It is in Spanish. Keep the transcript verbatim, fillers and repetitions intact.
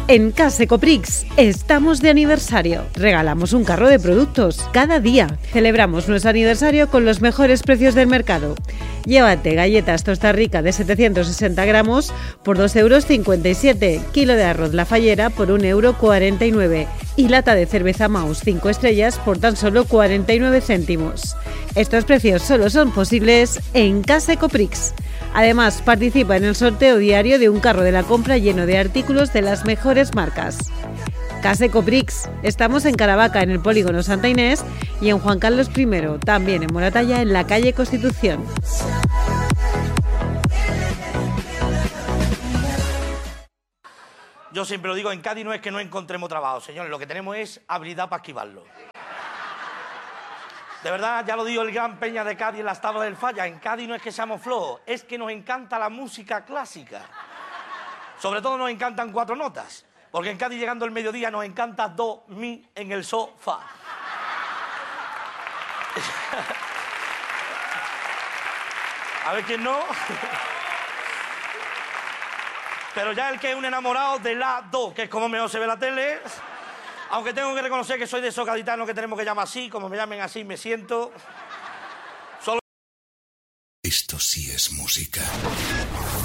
En Casa Ecoprix estamos de aniversario. Regalamos un carro de productos cada día. Celebramos nuestro aniversario con los mejores precios del mercado. Llévate galletas Tosta Rica de setecientos sesenta gramos por dos euros cincuenta y siete, kilo de arroz La Fallera por un euro cuarenta y nueve y lata de cerveza Maus cinco estrellas por tan solo cuarenta y nueve céntimos. Estos precios solo son posibles en Casa Ecoprix. Además, participa en el sorteo diario de un carro de la compra lleno de artículos de las mejores marcas. Casa Ecoprix. Estamos en Caravaca, en el polígono Santa Inés, y en Juan Carlos primero, también en Moratalla, en la calle Constitución. Yo siempre lo digo, en Cádiz no es que no encontremos trabajo, señores, lo que tenemos es habilidad para esquivarlo. De verdad, ya lo dijo el gran Peña de Cádiz en las tablas del Falla, en Cádiz no es que seamos flojos, es que nos encanta la música clásica. Sobre todo nos encantan cuatro notas, porque en Cádiz llegando el mediodía nos encanta do, mi en el sofá. A ver quién no. Pero ya el que es un enamorado de la do, que es como mejor se ve la tele, aunque tengo que reconocer que soy de esos gaditanos que tenemos que llamar así, como me llamen así me siento. Solo... Esto sí es música.